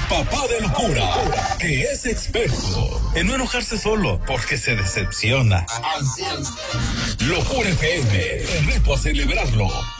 papá de locura, que es experto en no enojarse solo porque se decepciona. Locura FM, te reto a celebrarlo